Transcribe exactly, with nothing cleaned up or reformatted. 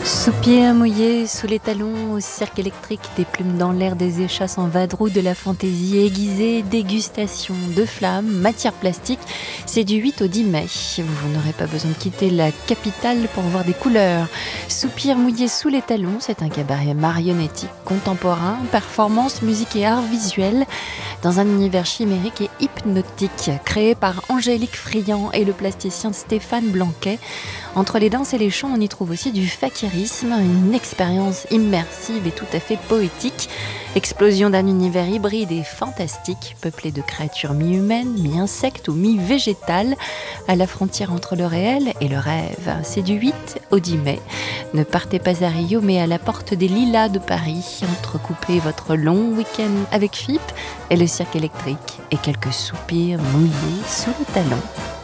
Soupirs mouillés sous les talons au cirque électrique, des plumes dans l'air, des échasses en vadrouille, de la fantaisie aiguisée, dégustation de flammes, matière plastique. C'est du huit au dix mai. Vous n'aurez pas besoin de quitter la capitale pour voir des couleurs. Soupirs mouillés sous les talons, c'est un cabaret marionnettique contemporain, performance, musique et art visuel, dans un univers chimérique et hypnotique, créé par Angélique Friand et le plasticien Stéphane Blanquet. Entre les danses et les chants, on y trouve aussi du fakirisme, une expérience immersive et tout à fait poétique. Explosion d'un univers hybride et fantastique, peuplé de créatures mi-humaines, mi-insectes ou mi-végétales, à la frontière entre le réel et le rêve. C'est du huit au dix mai. Ne partez pas à Rio, mais à la porte des Lilas de Paris. Entrecoupez votre long week-end avec F I P et le cirque électrique et quelques soupirs mouillés sous le talon.